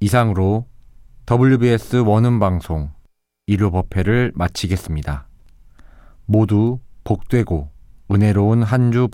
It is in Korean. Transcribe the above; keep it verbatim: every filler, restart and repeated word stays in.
이상으로 더블유비에스 원음방송 일요법회를 마치겠습니다. 모두 복되고 은혜로운 한 주